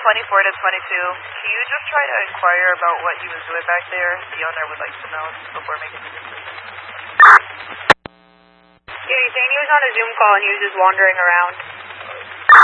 24 to 22. Can you just try to inquire about what he was doing back there? The owner would like to know before making a decision. Yeah, he's saying he was on a Zoom call and he was just wandering around.